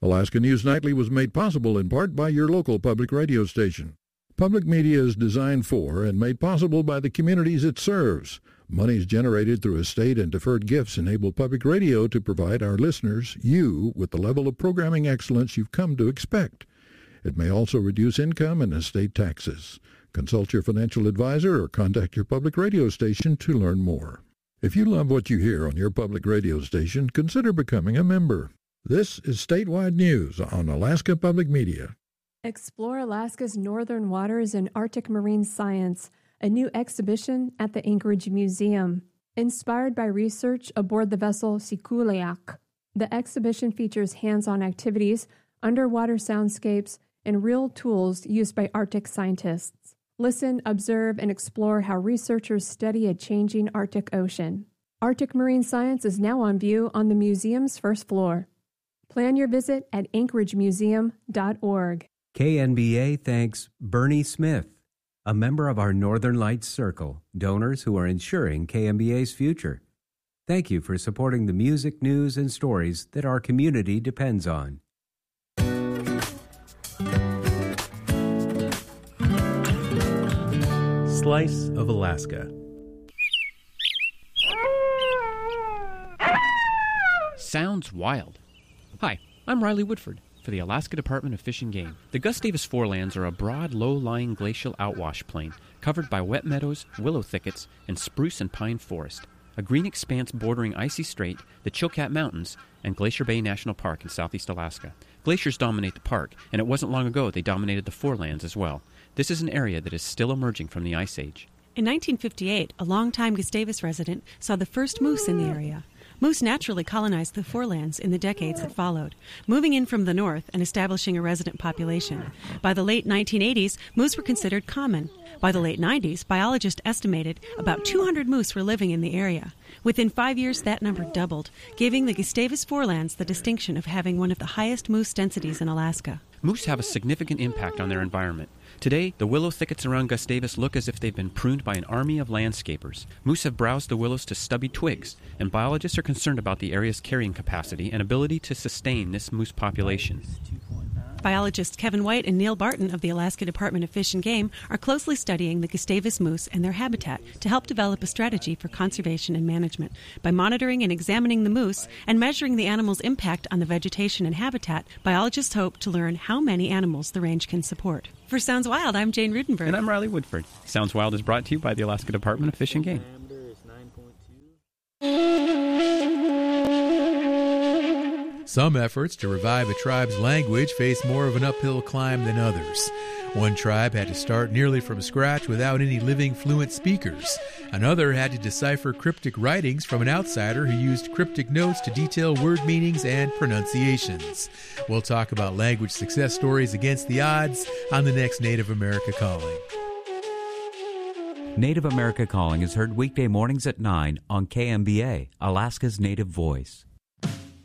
Alaska News Nightly was made possible in part by your local public radio station. Public media is designed for and made possible by the communities it serves. Monies generated through estate and deferred gifts enable public radio to provide our listeners, you, with the level of programming excellence you've come to expect. It may also reduce income and estate taxes. Consult your financial advisor or contact your public radio station to learn more. If you love what you hear on your public radio station, consider becoming a member. This is Statewide News on Alaska Public Media. Explore Alaska's northern waters and Arctic marine science, a new exhibition at the Anchorage Museum. Inspired by research aboard the vessel Sikuleak, the exhibition features hands-on activities, underwater soundscapes, and real tools used by Arctic scientists. Listen, observe, and explore how researchers study a changing Arctic Ocean. Arctic marine science is now on view on the museum's first floor. Plan your visit at anchoragemuseum.org. KNBA thanks Bernie Smith, a member of our Northern Lights Circle, donors who are ensuring KNBA's future. Thank you for supporting the music, news, and stories that our community depends on. Slice of Alaska. Sounds wild. Hi, I'm Riley Woodford for the Alaska Department of Fish and Game. The Gustavus Forelands are a broad, low-lying glacial outwash plain covered by wet meadows, willow thickets, and spruce and pine forest. A green expanse bordering Icy Strait, the Chilkat Mountains, and Glacier Bay National Park in southeast Alaska. Glaciers dominate the park, and it wasn't long ago they dominated the forelands as well. This is an area that is still emerging from the Ice Age. In 1958, a longtime Gustavus resident saw the first moose in the area. Moose naturally colonized the forelands in the decades that followed, moving in from the north and establishing a resident population. By the late 1980s, moose were considered common. By the late 90s, biologists estimated about 200 moose were living in the area. Within 5 years, that number doubled, giving the Gustavus Forelands the distinction of having one of the highest moose densities in Alaska. Moose have a significant impact on their environment. Today, the willow thickets around Gustavus look as if they've been pruned by an army of landscapers. Moose have browsed the willows to stubby twigs, and biologists are concerned about the area's carrying capacity and ability to sustain this moose population. Biologists Kevin White and Neil Barton of the Alaska Department of Fish and Game are closely studying the Gustavus moose and their habitat to help develop a strategy for conservation and management. By monitoring and examining the moose and measuring the animal's impact on the vegetation and habitat, biologists hope to learn how many animals the range can support. For Sounds Wild, I'm Jane Rudenberg. And I'm Riley Woodford. Sounds Wild is brought to you by the Alaska Department of Fish and Game. Some efforts to revive a tribe's language face more of an uphill climb than others. One tribe had to start nearly from scratch without any living fluent speakers. Another had to decipher cryptic writings from an outsider who used cryptic notes to detail word meanings and pronunciations. We'll talk about language success stories against the odds on the next Native America Calling. Native America Calling is heard weekday mornings at 9 on KMBA, Alaska's Native Voice.